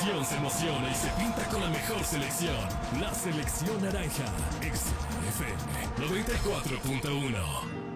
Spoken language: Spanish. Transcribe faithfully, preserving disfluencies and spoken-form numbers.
afición se emociona y se pinta con la mejor selección. La selección naranja. X F M noventa y cuatro punto uno.